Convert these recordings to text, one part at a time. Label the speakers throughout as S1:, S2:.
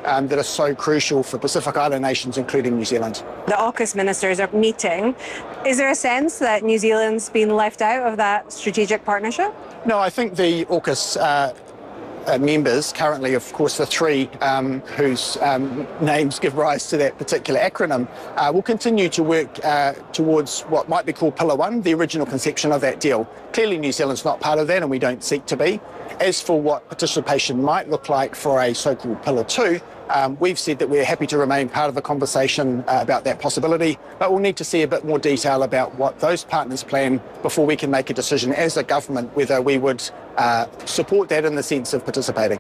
S1: that are so crucial for Pacific Island nations, including New Zealand.
S2: The AUKUS ministers are meeting. Is there a sense that New Zealand's been left out of that strategic partnership?
S1: No, I think the AUKUS members, currently of course the three whose names give rise to that particular acronym, will continue to work towards what might be called Pillar 1, the original conception of that deal. Clearly New Zealand's not part of that and we don't seek to be. As for what participation might look like for a so-called Pillar 2, we've said that we're happy to remain part of the conversation about that possibility, but we'll need to see a bit more detail about what those partners plan before we can make a decision as a government whether we would support that in the sense of participating.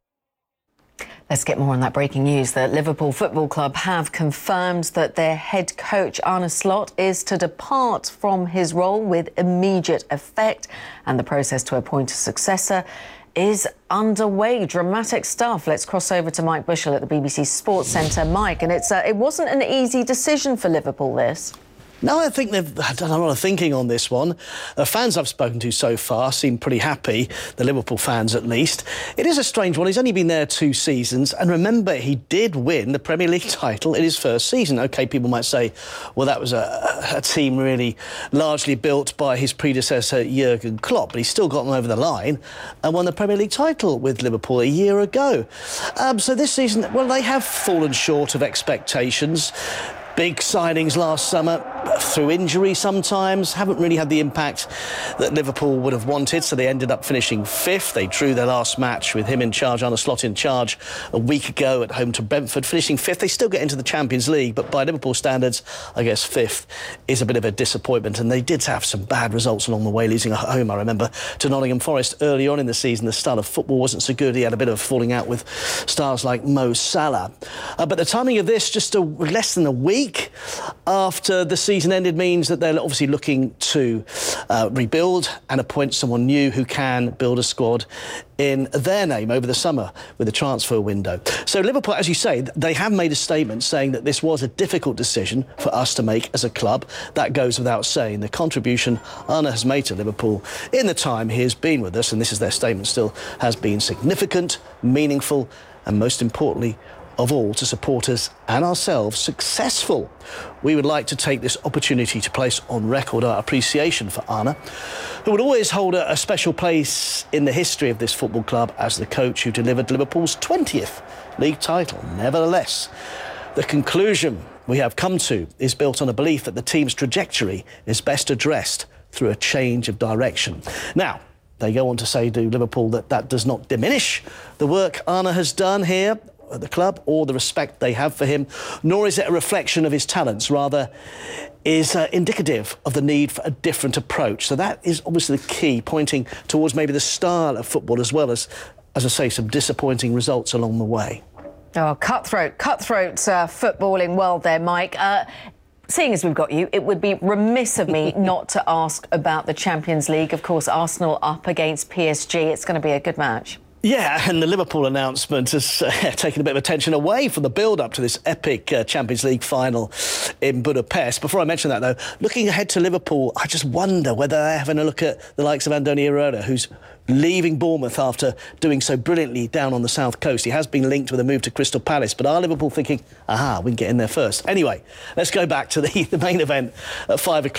S3: Let's get more on that breaking news. The Liverpool Football Club have confirmed that their head coach, Arne Slot, is to depart from his role with immediate effect, and the process to appoint a successor is underway. Dramatic stuff. Let's cross over to Mike Bushell at the BBC Sports Centre. Mike, and it wasn't an easy decision for Liverpool, this.
S4: No, I think they've done a lot of thinking on this one. The fans I've spoken to so far seem pretty happy, the Liverpool fans at least. It is a strange one. He's only been there 2 seasons. And remember, he did win the Premier League title in his first season. OK, people might say, well, that was a team really largely built by his predecessor, Jurgen Klopp. But he's still got them over the line and won the Premier League title with Liverpool a year ago. So this season, well, they have fallen short of expectations. Big signings last summer, through injury sometimes, haven't really had the impact that Liverpool would have wanted, so they ended up finishing 5th. They drew their last match with him in charge, Arne Slot in charge, a week ago at home to Brentford, finishing 5th. They still get into the Champions League, but by Liverpool standards, I guess 5th is a bit of a disappointment, and they did have some bad results along the way, losing at home, I remember, to Nottingham Forest early on in the season. The style of football wasn't so good. He had a bit of a falling out with stars like Mo Salah. But the timing of this, just less than a week after the season ended, means that they're obviously looking to rebuild and appoint someone new who can build a squad in their name over the summer with the transfer window. So Liverpool, as you say, they have made a statement saying that this was a difficult decision for us to make as a club. That goes without saying. The contribution Arne has made to Liverpool in the time he has been with us, and this is their statement still, has been significant, meaningful, and most importantly of all, to supporters and ourselves, successful. We would like to take this opportunity to place on record our appreciation for Arne, who would always hold a special place in the history of this football club as the coach who delivered Liverpool's 20th league title. Nevertheless, the conclusion we have come to is built on a belief that the team's trajectory is best addressed through a change of direction. Now, they go on to say to Liverpool that does not diminish the work Arne has done here at the club or the respect they have for him, nor is it a reflection of his talents, rather is indicative of the need for a different approach. So that is obviously the key, pointing towards maybe the style of football as well as I say, some disappointing results along the way.
S3: Oh, cutthroat footballing world there, Mike. Seeing as we've got you, it would be remiss of me not to ask about the Champions League. Of course, Arsenal up against PSG. It's going to be a good match.
S4: Yeah, and the Liverpool announcement has taken a bit of attention away from the build-up to this epic Champions League final in Budapest. Before I mention that, though, looking ahead to Liverpool, I just wonder whether they're having a look at the likes of Andoni Iraola, who's leaving Bournemouth after doing so brilliantly down on the south coast. He has been linked with a move to Crystal Palace, but are Liverpool thinking, aha, we can get in there first? Anyway, let's go back to the main event at 5 o'clock.